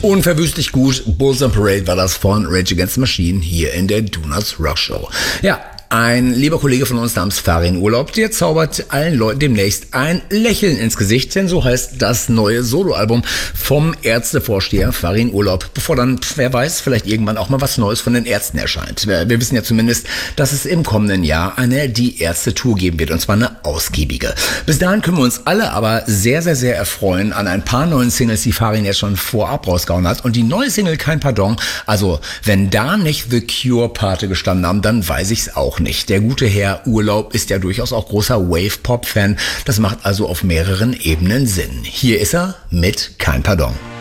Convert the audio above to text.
Unverwüstlich gut, Bulls on Parade war das von Rage Against the Machine hier in der Do Not Rock Show. Ja, ein lieber Kollege von uns namens Farin Urlaub, der zaubert allen Leuten demnächst ein Lächeln ins Gesicht, denn so heißt das neue Soloalbum vom Ärztevorsteher Farin Urlaub, bevor dann, wer weiß, vielleicht irgendwann auch mal was Neues von den Ärzten erscheint. Wir wissen ja zumindest, dass es im kommenden Jahr eine Die Ärzte-Tour geben wird, und zwar eine ausgiebige. Bis dahin können wir uns alle aber sehr, sehr, sehr erfreuen an ein paar neuen Singles, die Farin jetzt schon vorab rausgehauen hat. Und die neue Single Kein Pardon, also wenn da nicht The Cure Pate gestanden haben, dann weiß ich's auch nicht. Der gute Herr Urlaub ist ja durchaus auch großer Wave-Pop-Fan. Das macht also auf mehreren Ebenen Sinn. Hier ist er mit Kein Pardon.